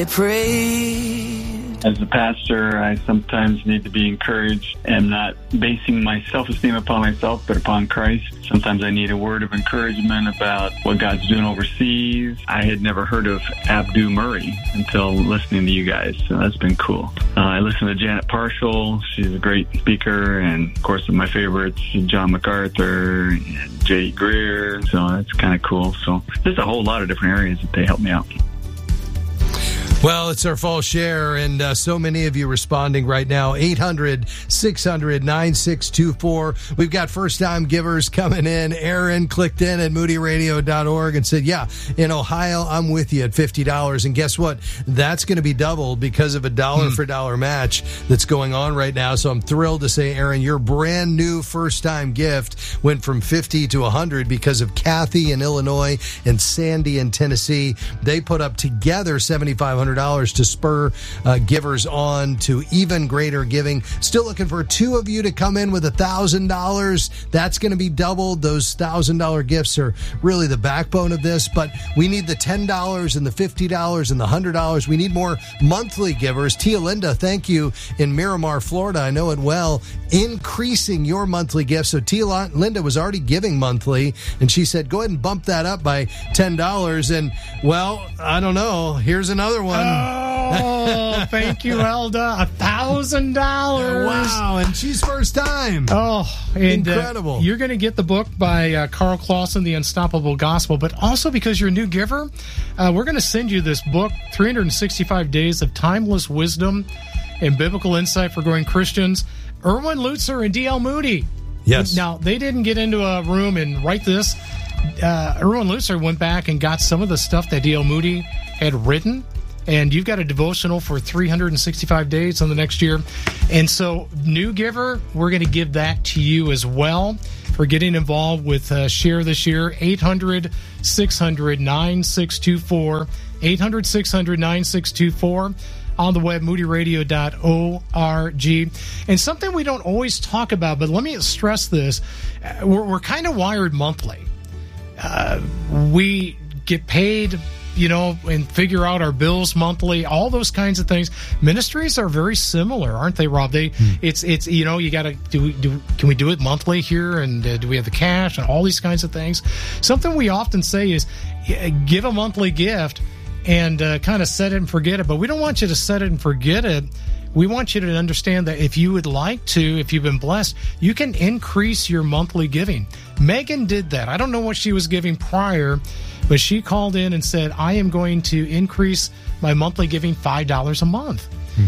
As a pastor, I sometimes need to be encouraged. I'm not basing my self-esteem upon myself, but upon Christ. Sometimes I need a word of encouragement about what God's doing overseas. I had never heard of Abdu Murray until listening to you guys, so that's been cool. I listen to Janet Parshall. She's a great speaker, and of course, my favorites, John MacArthur and Jay Greer, so that's kind of cool. So there's a whole lot of different areas that they help me out. Well, it's our fall share, and so many of you responding right now. 800-600-9624. We've got first-time givers coming in. Aaron clicked in at moodyradio.org and said, yeah, in Ohio, I'm with you at $50. And guess what? That's going to be doubled because of a dollar-for-dollar match that's going on right now. So I'm thrilled to say, Aaron, your brand new first-time gift went from $50 to $100 because of Kathy in Illinois and Sandy in Tennessee. They put up together $7,500 to spur givers on to even greater giving. Still looking for two of you to come in with $1,000. That's going to be doubled. Those $1,000 gifts are really the backbone of this, but we need the $10 and the $50 and the $100. We need more monthly givers. Tia Linda, thank you, in Miramar, Florida. I know it well. Increasing your monthly gift. So Tia Linda was already giving monthly, and she said, go ahead and bump that up by $10. And, well, I don't know. Here's another one. Oh, thank you, Elda. $1,000. Wow, and she's first time. Oh, and, incredible. You're going to get the book by Carl Clausen, The Unstoppable Gospel, but also because you're a new giver, we're going to send you this book, 365 Days of Timeless Wisdom and Biblical Insight for Growing Christians. Erwin Lutzer and D.L. Moody. Yes. Now, they didn't get into a room and write this. Erwin Lutzer went back and got some of the stuff that D.L. Moody had written. And you've got a devotional for 365 days on the next year. And so, new giver, we're going to give that to you as well for getting involved with Share this year. 800-600-9624. 800-600-9624. On the web, moodyradio.org. And something we don't always talk about, but let me stress this. We're kind of wired monthly. We get paid, and figure out our bills monthly, all those kinds of things. Ministries are very similar, aren't they, Rob? It's you got to can we do it monthly here, and do we have the cash and all these kinds of things? Something we often say is give a monthly gift and kind of set it and forget it, but we don't want you to set it and forget it. We want you to understand that if you would like to, if you've been blessed, you can increase your monthly giving. Megan did that. I don't know what she was giving prior, but she called in and said, I am going to increase my monthly giving $5 a month.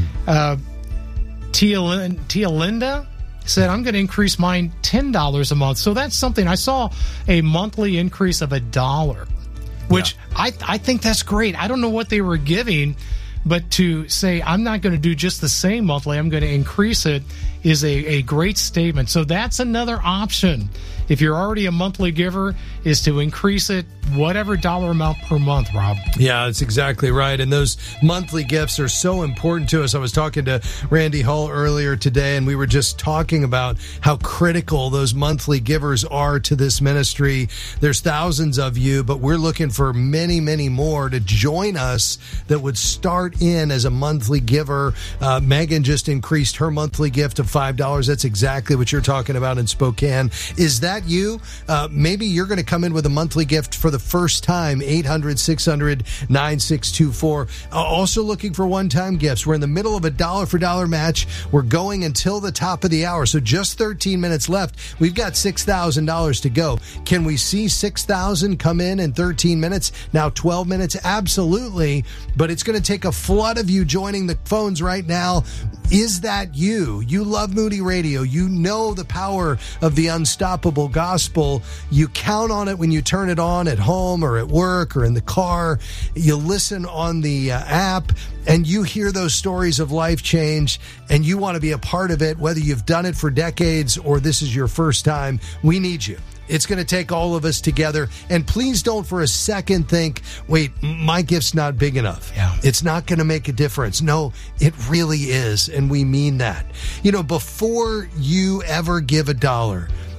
Tia Linda said, I'm going to increase mine $10 a month. So that's something. I saw a monthly increase of $1, which I think that's great. I don't know what they were giving, but to say, I'm not going to do just the same monthly, I'm going to increase it, is a great statement. So that's another option. If you're already a monthly giver, is to increase it whatever dollar amount per month, Rob. Yeah, that's exactly right. And those monthly gifts are so important to us. I was talking to Randy Hull earlier today, and we were just talking about how critical those monthly givers are to this ministry. There's thousands of you, but we're looking for many, many more to join us that would start in as a monthly giver. Megan just increased her monthly gift of $5. That's exactly what you're talking about in Spokane. Is that you? Maybe you're going to come in with a monthly gift for the first time. 800-600-9624. Also looking for one-time gifts. We're in the middle of a dollar-for-dollar match. We're going until the top of the hour, so just 13 minutes left. We've got $6,000 to go. Can we see 6,000 come in 13 minutes? Now 12 minutes? Absolutely, but it's going to take a flood of you joining the phones right now. Is that you? You love Moody Radio. You know the power of the unstoppable gospel. You count on it when you turn it on at home or at work or in the car. You listen on the app and you hear those stories of life change and you want to be a part of it, whether you've done it for decades or this is your first time. We need you. It's going to take all of us together. And please don't for a second think, wait, my gift's not big enough. Yeah. It's not going to make a difference. No, it really is. And we mean that. Before you ever give $1,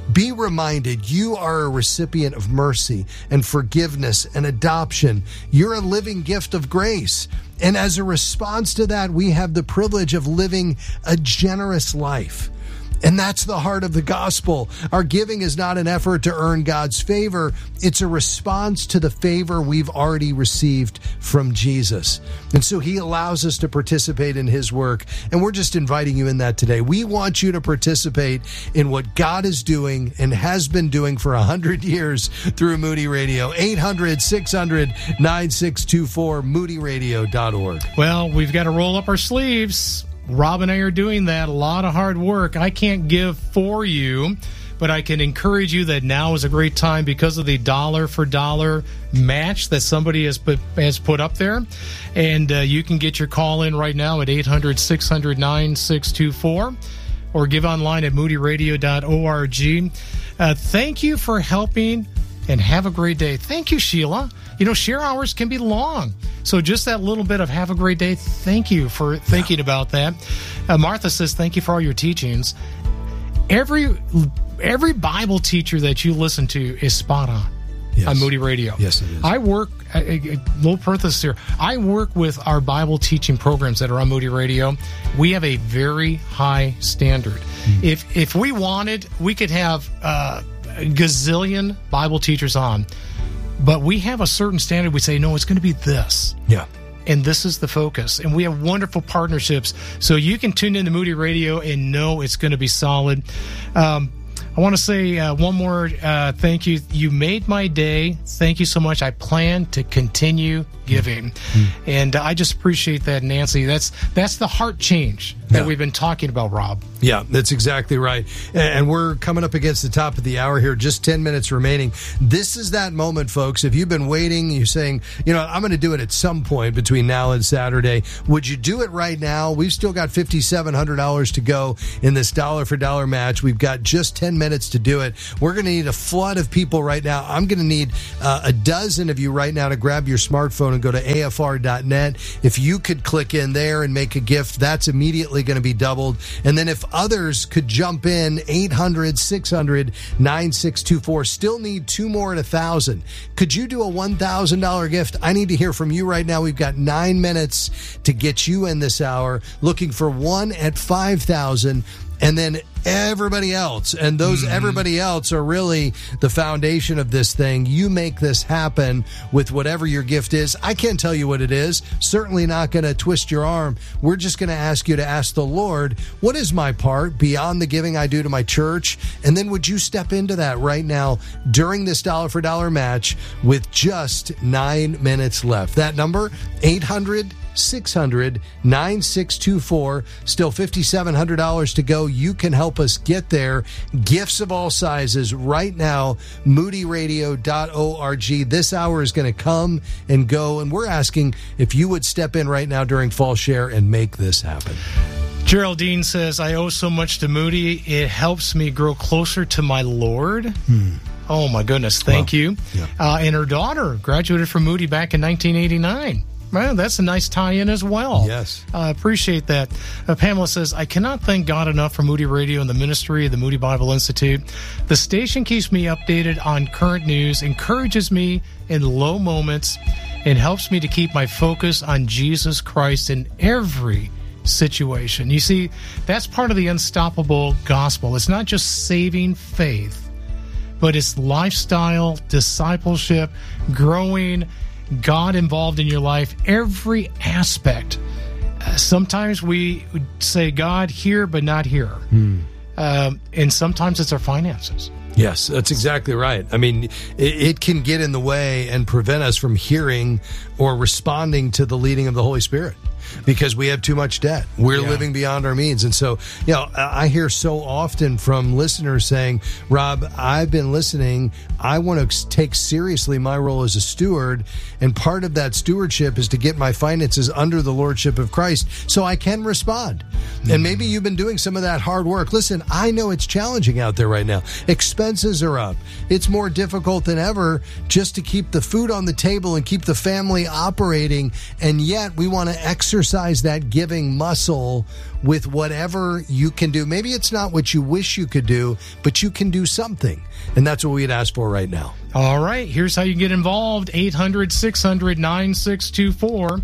Be reminded you are a recipient of mercy and forgiveness and adoption. You're a living gift of grace. And as a response to that, we have the privilege of living a generous life. And that's the heart of the gospel. Our giving is not an effort to earn God's favor. It's a response to the favor we've already received from Jesus. And so he allows us to participate in his work. And we're just inviting you in that today. We want you to participate in what God is doing and has been doing for 100 years through Moody Radio. 800-600-9624, moodyradio.org. Well, we've got to roll up our sleeves. Rob and I are doing that. A lot of hard work. I can't give for you, but I can encourage you that now is a great time because of the dollar for dollar match that somebody has put up there. And you can get your call in right now at 800-600-9624 or give online at moodyradio.org. Thank you for helping, and have a great day. Thank you, Sheila. You know, share hours can be long. So just that little bit of have a great day. Thank you for thinking about that. Martha says, thank you for all your teachings. Every Bible teacher that you listen to is spot on. Yes. On Moody Radio. Yes, it is. I work, little parenthesis here, I work with our Bible teaching programs that are on Moody Radio. We have a very high standard. If we wanted, we could have a gazillion Bible teachers on. But we have a certain standard. We say, no, it's going to be this. Yeah. And this is the focus. And we have wonderful partnerships. So you can tune into Moody Radio and know it's going to be solid. I want to say one more thank you. You made my day. Thank you so much. I plan to continue giving. And I just appreciate that, Nancy. That's the heart change that we've been talking about, Rob. Yeah, that's exactly right. And we're coming up against the top of the hour here, just 10 minutes remaining. This is that moment, folks. If you've been waiting, you're saying, I'm going to do it at some point between now and Saturday. Would you do it right now? We've still got $5,700 to go in this dollar for dollar match. We've got just 10 minutes to do it. We're going to need a flood of people right now. I'm going to need a dozen of you right now to grab your smartphone and go to afr.net. If you could click in there and make a gift, that's immediately going to be doubled. And then if others could jump in, 800-600-9624. Still need two more at 1,000. Could you do a $1,000 gift? I need to hear from you right now. We've got 9 minutes to get you in this hour. Looking for one at 5,000. And then everybody else. And those everybody else are really the foundation of this thing. You make this happen with whatever your gift is. I can't tell you what it is. Certainly not going to twist your arm. We're just going to ask you to ask the Lord, what is my part beyond the giving I do to my church? And then would you step into that right now during this dollar for dollar match with just 9 minutes left? That number, 800-600-9624. Still $5,700 to go. You can help us get there. Gifts of all sizes right now. moodyradio.org. This hour is going to come and go, and we're asking if you would step in right now during Fall Share and make this happen. Geraldine says, I owe so much to Moody. It helps me grow closer to my Lord. Oh, my goodness. Thank you. Yeah. And her daughter graduated from Moody back in 1989. Well, that's a nice tie-in as well. Yes. Appreciate that. Pamela says, I cannot thank God enough for Moody Radio and the ministry of the Moody Bible Institute. The station keeps me updated on current news, encourages me in low moments, and helps me to keep my focus on Jesus Christ in every situation. You see, that's part of the unstoppable gospel. It's not just saving faith, but it's lifestyle, discipleship, growing, God involved in your life, every aspect. Sometimes we say God here, but not here. And sometimes it's our finances. Yes, that's exactly right. I mean, it can get in the way and prevent us from hearing or responding to the leading of the Holy Spirit because we have too much debt. We're living beyond our means. And so, I hear so often from listeners saying, Rob, I've been listening. I want to take seriously my role as a steward. And part of that stewardship is to get my finances under the lordship of Christ so I can respond. And maybe you've been doing some of that hard work. Listen, I know it's challenging out there right now, especially expenses are up. It's more difficult than ever just to keep the food on the table and keep the family operating. And yet we want to exercise that giving muscle with whatever you can do. Maybe it's not what you wish you could do, but you can do something. And that's what we'd ask for right now. All right. Here's how you get involved. 800-600-9624.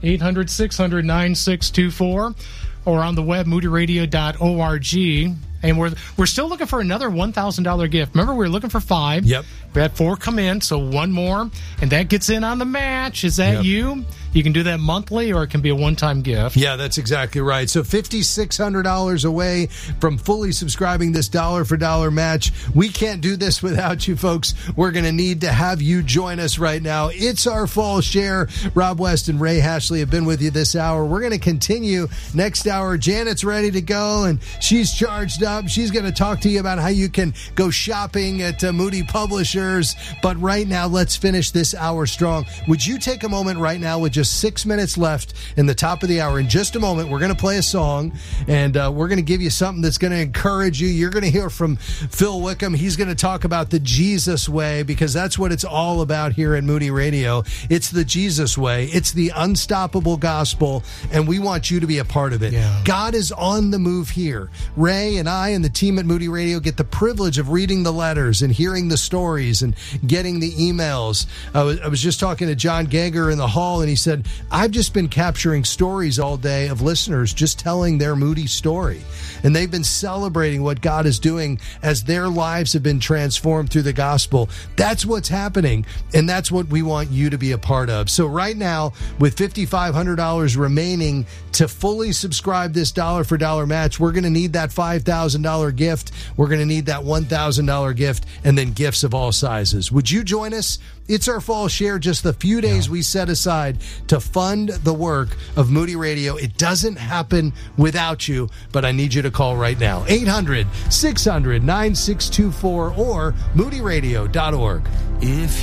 800-600-9624. Or on the web, moodyradio.org. And we're still looking for another $1,000 gift. Remember, we were looking for 5. Yep. We had 4 come in, so 1 more, and that gets in on the match. Is that you? You can do that monthly, or it can be a one-time gift. Yeah, that's exactly right. So $5,600 away from fully subscribing this dollar-for-dollar match. We can't do this without you, folks. We're going to need to have you join us right now. It's our fall share. Rob West and Ray Hashley have been with you this hour. We're going to continue next hour. Janet's ready to go, and she's charged up. She's going to talk to you about how you can go shopping at Moody Publishers. But right now, let's finish this hour strong. Would you take a moment right now with just 6 minutes left in the top of the hour? In just a moment, we're going to play a song, and we're going to give you something that's going to encourage you. You're going to hear from Phil Wickham. He's going to talk about the Jesus way, because that's what it's all about here at Moody Radio. It's the Jesus way. It's the unstoppable gospel, and we want you to be a part of it. Yeah. God is on the move here. Ray and I and the team at Moody Radio get the privilege of reading the letters and hearing the stories and getting the emails. I was just talking to John Gager in the hall, and he said, I've just been capturing stories all day of listeners just telling their Moody story. And they've been celebrating what God is doing as their lives have been transformed through the gospel. That's what's happening, and that's what we want you to be a part of. So right now, with $5,500 remaining to fully subscribe this dollar-for-dollar match, we're going to need that $5,000 gift. We're going to need that $1,000 gift, and then gifts of all sizes. Would you join us? It's our fall share, just the few days we set aside to fund the work of Moody Radio. It doesn't happen without you, but I need you to call right now. 800-600-9624 or moodyradio.org. If